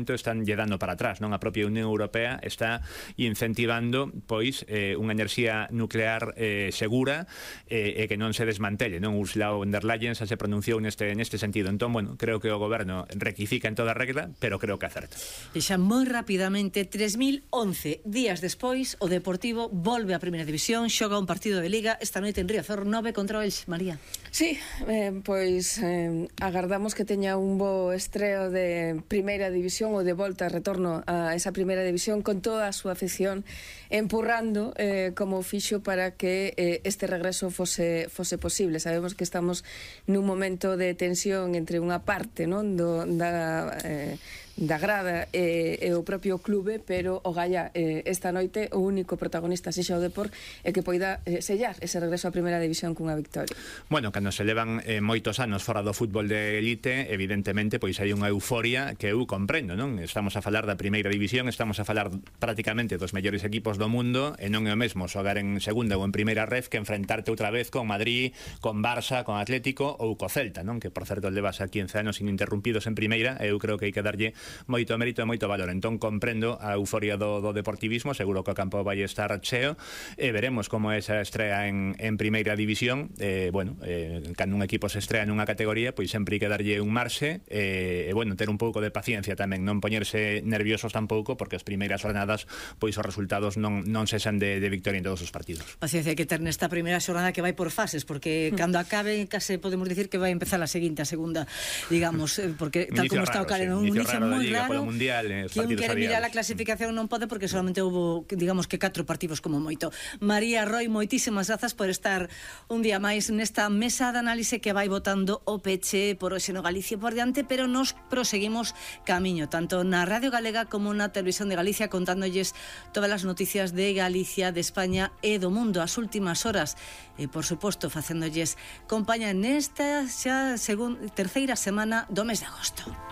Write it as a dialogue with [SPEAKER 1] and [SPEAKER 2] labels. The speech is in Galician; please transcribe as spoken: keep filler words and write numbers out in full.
[SPEAKER 1] momento están lle dando para atrás, non? A propia Unión Europea está incentivando pois eh, unha enerxía nuclear eh, segura eh, e que non se desmantelle, non? Ursula von der Leyen xa se pronunciou neste, neste sentido. Entón, bueno, creo que o goberno rectifica en toda regla, pero creo que acerta.
[SPEAKER 2] E xa moi rapidamente, tres mil once días despois, o Deportivo volve á Primeira División, xoga un partido de Liga esta noite en Riazor nove contra o Elxe. María.
[SPEAKER 3] Sí, eh, pois eh, agardamos que teña un bo estreo de Primeira División ou de volta, retorno a esa Primeira División con toda a súa afición empurrando eh, como fixo para que eh, este regreso fose, fose posible. Sabemos que estamos nun momento de tensión entre unha parte, non, do, da... Eh, da grada e, e o propio clube, pero o Gaia eh, esta noite o único protagonista sexa o Depor e que poida eh, sellar ese regreso á Primeira División cunha victoria.
[SPEAKER 1] Bueno, cando se levan eh, moitos anos fora do fútbol de elite, evidentemente pois hai unha euforia que eu comprendo, non? Estamos a falar da Primeira División, estamos a falar prácticamente dos mellores equipos do mundo e non é o mesmo xogar en segunda ou en primeira ref que enfrentarte outra vez con Madrid, con Barça, con Atlético ou co Celta, non? Que por certo levas a quince anos ininterrumpidos en primeira e eu creo que hai que darlle moito mérito e moito valor. Entón comprendo a euforia do, do deportivismo, seguro que o campo vai estar cheo e veremos como é esa estrea en, en Primeira División. Eh, bueno, eh, cando un equipo se estrea nunha categoría, pois sempre hai que darlle un marxe e, eh, bueno, ter un pouco de paciencia tamén, non poñerse nerviosos tampouco, porque as primeiras jornadas pois os resultados non, non sexan de, de victoria en todos os partidos.
[SPEAKER 2] Paciencia hai que ter nesta primeira xornada que vai por fases, porque cando acabe case podemos dicir que vai empezar a seguinte, a segunda, digamos, porque tal como está o caleno, un inicio moi raro.
[SPEAKER 1] Mundial, eh,
[SPEAKER 2] quen quere mirar a clasificación non pode porque solamente houve, digamos que catro partidos como moito. María Roy, moitísimas grazas por estar un día máis nesta mesa de análise que vai botando o peche por hoxe no Galicia por diante, pero nos proseguimos camiño, tanto na Radio Galega como na Televisión de Galicia, contándolles todas as noticias de Galicia, de España e do mundo, as últimas horas, e por suposto facéndolles compañía nesta xa segun, terceira semana do mes de agosto.